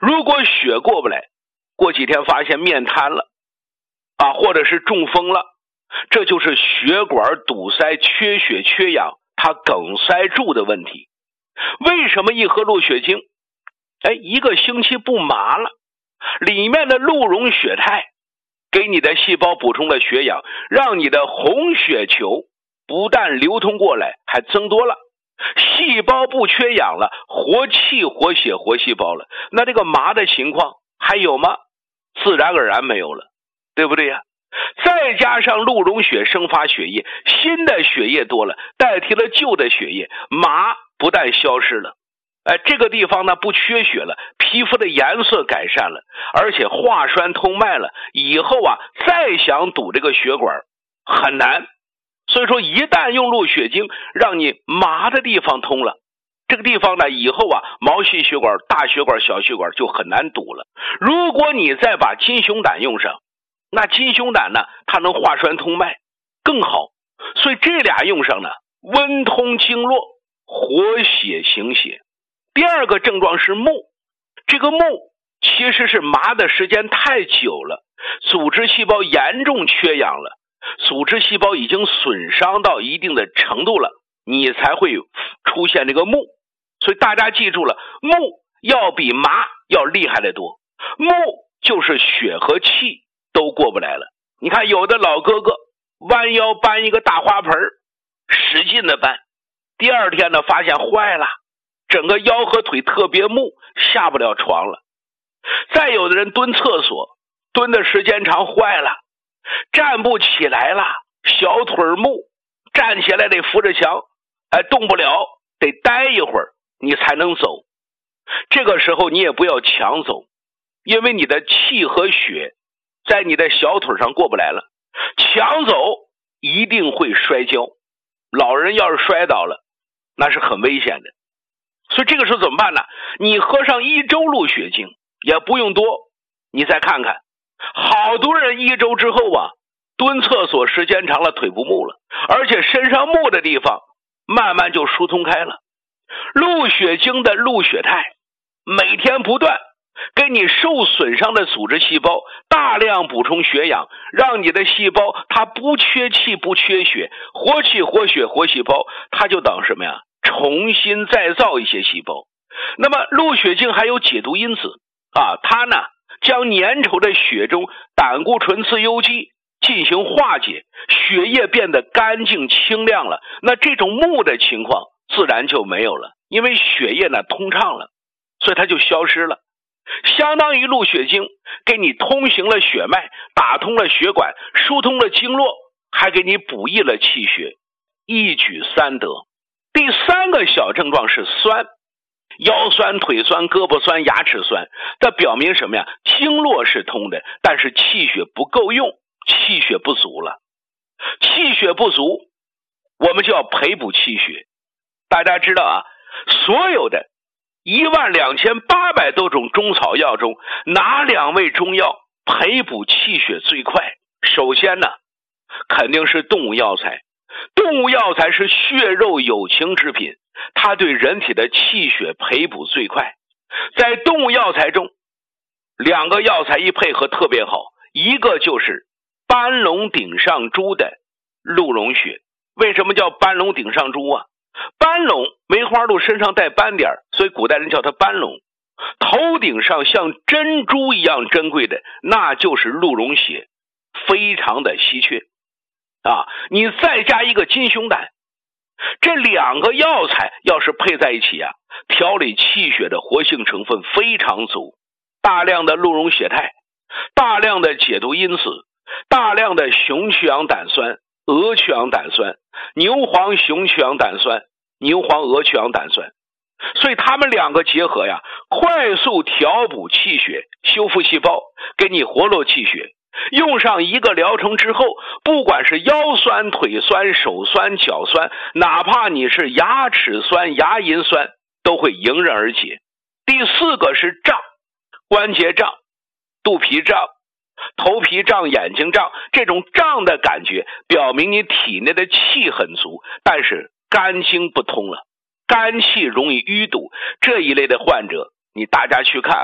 如果血过不来，过几天发现面瘫了或者是中风了，这就是血管堵塞、缺血缺氧，它梗塞住的问题。为什么一喝鹿血精一个星期不麻了？里面的鹿茸血肽给你的细胞补充了血氧，让你的红血球不但流通过来，还增多了，细胞不缺氧了，活气活血活细胞了，那这个麻的情况还有吗？自然而然没有了，对不对呀？再加上鹿茸血生发血液，新的血液多了，代替了旧的血液，麻不但消失了，这个地方呢不缺血了，皮肤的颜色改善了，而且化栓通脉了，以后再想堵这个血管很难。所以说一旦用鹿血精让你麻的地方通了，这个地方呢以后毛细血管、大血管、小血管就很难堵了。如果你再把金熊胆用上，那金熊胆呢它能化栓通脉更好，所以这俩用上呢，温通经络，活血行血。第二个症状是目，这个目其实是麻的时间太久了，组织细胞严重缺氧了，组织细胞已经损伤到一定的程度了，你才会出现这个目。所以大家记住了，目要比麻要厉害得多。目就是血和气都过不来了。你看有的老哥哥弯腰搬一个大花盆，使劲的搬，第二天呢发现坏了，整个腰和腿特别木，下不了床了。再有的人蹲厕所，蹲的时间长坏了，站不起来了，小腿木，站起来得扶着墙，动不了，得待一会儿你才能走。这个时候你也不要强走，因为你的气和血在你的小腿上过不来了，强走一定会摔跤，老人要是摔倒了那是很危险的。所以这个时候怎么办呢？你喝上1周鹿血精也不用多，你再看看，好多人1周之后蹲厕所时间长了腿不木了，而且身上木的地方慢慢就疏通开了。鹿血精的鹿血肽每天不断给你受损伤的组织细胞大量补充血氧，让你的细胞它不缺气不缺血，活气活血活细胞，它就等什么呀？重新再造一些细胞。那么鹿血精还有解毒因子它呢将粘稠的血中胆固醇自由基进行化解，血液变得干净清亮了，那这种木的情况自然就没有了，因为血液呢通畅了，所以它就消失了。相当于鹿血精给你通行了血脉，打通了血管，疏通了经络，还给你补益了气血，一举三得。第三个小症状是酸，腰酸、腿酸、胳膊酸、牙齿酸，这表明什么呀？经络是通的，但是气血不够用，气血不足了。气血不足，我们就要培补气血。大家知道所有的12800多种中草药中，哪2味中药培补气血最快？首先呢，肯定是动物药材。动物药材是血肉有情之品，它对人体的气血培补最快。在动物药材中，2个药材一配合特别好，一个就是斑龙顶上珠的鹿茸血。为什么叫斑龙顶上珠斑龙梅花鹿身上带斑点，所以古代人叫它斑龙。头顶上像珍珠一样珍贵的，那就是鹿茸血，非常的稀缺你再加一个金熊胆，这2个药材要是配在一起调理气血的活性成分非常足，大量的鹿茸血肽，大量的解毒因子，大量的雄曲氧胆酸、鹅曲氧胆酸、牛黄雄曲氧胆酸、牛黄鹅曲氧胆酸，所以它们2个结合快速调补气血，修复细胞，给你活络气血。用上1个疗程之后，不管是腰酸、腿酸、手酸、脚酸，哪怕你是牙齿酸、牙龈酸，都会迎刃而解。第4个是胀，关节胀、肚皮胀、头皮胀、眼睛胀，这种胀的感觉表明你体内的气很足，但是肝经不通了，肝气容易淤堵，这一类的患者大家去看